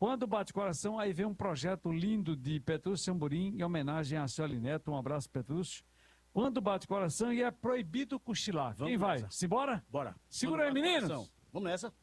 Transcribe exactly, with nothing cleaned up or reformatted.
Quando bate coração, aí vem um projeto lindo de Petrúcio Samburim, em homenagem a Cioli Neto. Um abraço, Petrúcio. Quando bate coração e é proibido cochilar. Vamos Quem vai? nessa. Simbora? Bora. Segura aí, Quando bate meninos. coração. Vamos nessa.